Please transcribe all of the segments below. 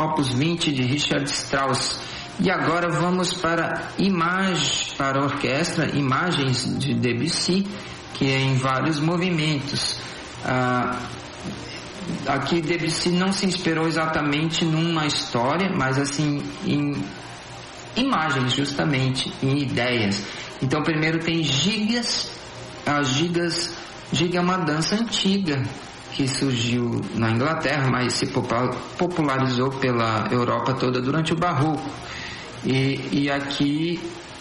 Opus 20 de Richard Strauss. E agora vamos para para orquestra, Imagens de Debussy, que é em vários movimentos. Aqui Debussy não se inspirou exatamente numa história, mas assim em imagens, justamente, em ideias. Então primeiro tem gigas. As gigas é uma dança antiga que surgiu na Inglaterra, mas se popularizou pela Europa toda durante o Barroco. E aqui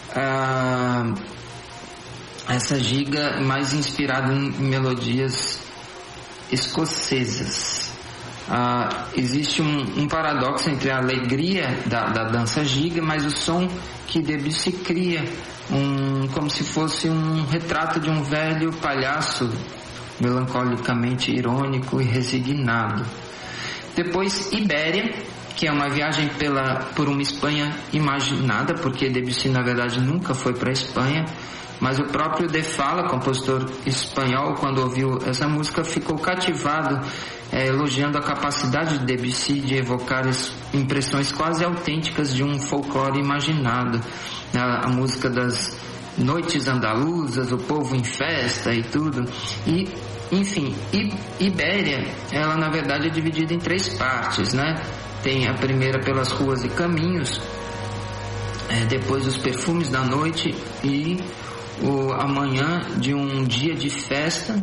essa giga mais inspirada em melodias escocesas. Existe um paradoxo entre a alegria da dança giga, mas o som que Debussy cria, como se fosse um retrato de um velho palhaço melancolicamente irônico e resignado. Depois Ibéria, que é uma viagem por uma Espanha imaginada, porque Debussy na verdade nunca foi para a Espanha, mas o próprio De Falla, compositor espanhol, quando ouviu essa música ficou cativado, elogiando a capacidade de Debussy de evocar impressões quase autênticas de um folclore imaginado. A música das noites andaluzas, o povo em festa e tudo. E, enfim, Ibéria, ela na verdade é dividida em 3 partes, né? Tem a primeira pelas ruas e caminhos, depois os perfumes da noite e a manhã de um dia de festa,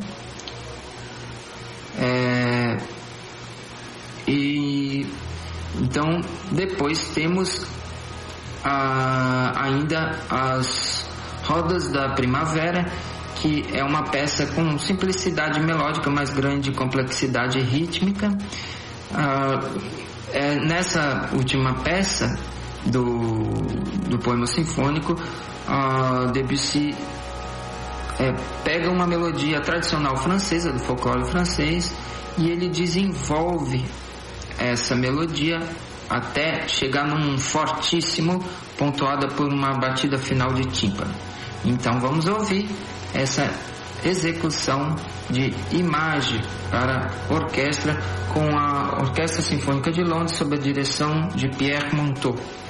e então depois temos ainda as rodas da primavera, que é uma peça com simplicidade melódica, mas grande complexidade rítmica. Nessa última peça do poema sinfônico, Debussy pega uma melodia tradicional francesa, do folclore francês, e ele desenvolve essa melodia até chegar num fortíssimo, pontuada por uma batida final de tímpano. Então vamos ouvir essa execução de Imagem para orquestra com a Orquestra Sinfônica de Londres sob a direção de Pierre Monteux.